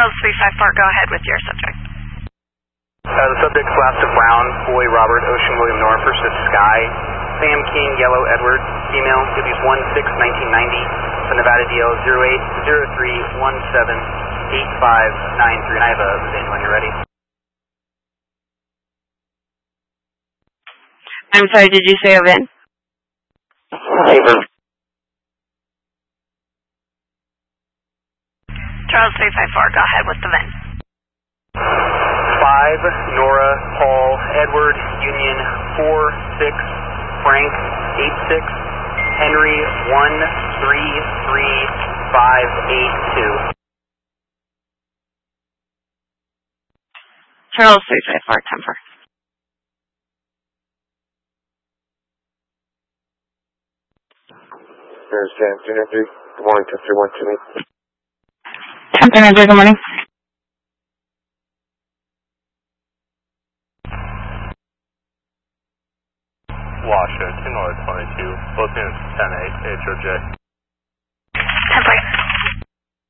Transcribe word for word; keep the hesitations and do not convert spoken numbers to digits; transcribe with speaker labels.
Speaker 1: Charles three five four, go ahead with your subject.
Speaker 2: Uh, the subject's last of Brown, boy Robert, Ocean William Nora, first of Sky, Sam King, Yellow Edward, female, Gibby's one six nineteen ninety, the Nevada D L zero eight zero three one seven eight five nine three. And I have a VIN when you're ready.
Speaker 1: I'm sorry, did you say a VIN? Charles three five four, go ahead with the VIN.
Speaker 2: five, Nora, Paul, Edward, Union, four, six, Frank, eight, six, Henry, one, three, three, five, eight, two.
Speaker 1: Charles three five four, temper.
Speaker 3: There's Sam, Junior three. Good morning, Tester one to me.
Speaker 1: Temper, Manager, good morning.
Speaker 4: Washoe, two north twenty-two, both units ten eight, H O J.